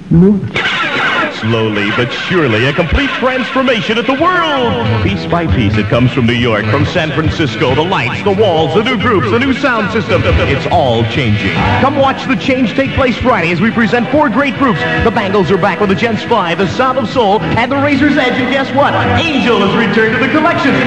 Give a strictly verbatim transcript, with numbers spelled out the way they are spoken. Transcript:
Slowly but surely, a complete transformation at the world. Piece by piece, it comes from New York, from San Francisco, the lights, the walls, the new groups, the new sound system. It's all changing. Come watch the change take place Friday as we present four great groups. The Bangles are back with the Gents five, the Sound of Soul, and the Razor's Edge. And guess what? Angel has returned to the collection.